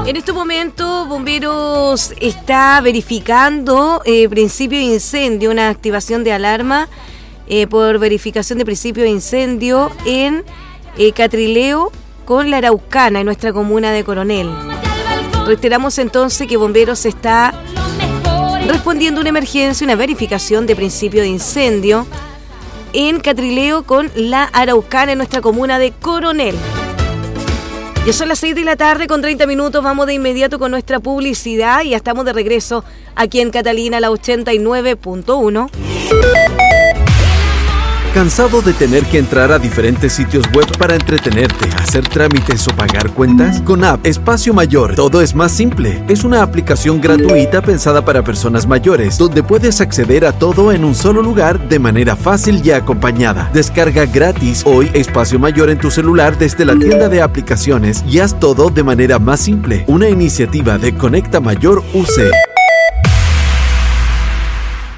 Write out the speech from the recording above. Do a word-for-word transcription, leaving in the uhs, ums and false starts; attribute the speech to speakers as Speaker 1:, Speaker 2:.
Speaker 1: En este momento, Bomberos está verificando eh, principio de incendio, una activación de alarma eh, por verificación de principio de incendio en eh, Catrileo con la Araucana, en nuestra comuna de Coronel. Reiteramos entonces que Bomberos está respondiendo a una emergencia, una verificación de principio de incendio en Catrileo con la Araucana, en nuestra comuna de Coronel. Ya son las seis de la tarde con treinta minutos, vamos de inmediato con nuestra publicidad y ya estamos de regreso aquí en Catalina, la ochenta y nueve punto uno.
Speaker 2: ¿Cansado de tener que entrar a diferentes sitios web para entretenerte, hacer trámites o pagar cuentas? Con App Espacio Mayor, todo es más simple. Es una aplicación gratuita pensada para personas mayores, donde puedes acceder a todo en un solo lugar de manera fácil y acompañada. Descarga gratis hoy Espacio Mayor en tu celular desde la tienda de aplicaciones y haz todo de manera más simple. Una iniciativa de Conecta Mayor U C.